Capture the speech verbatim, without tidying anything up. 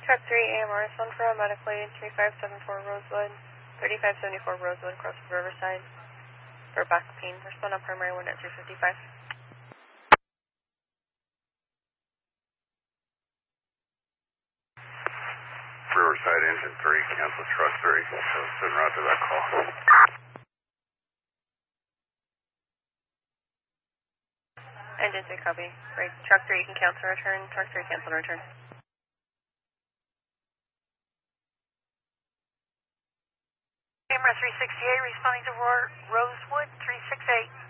Truck three, A M R S one for a medical aid, three five seven four Rosewood, thirty-five seventy-four Rosewood, across the Riverside, for back pain. Respond on primary one at three fifty-five. Riverside engine three, cancel truck three, so send route to that call. Engine three, copy. Right, truck three, you can cancel return, truck three, cancel return. Camera three sixty-eight, responding to Rosewood, three six eight.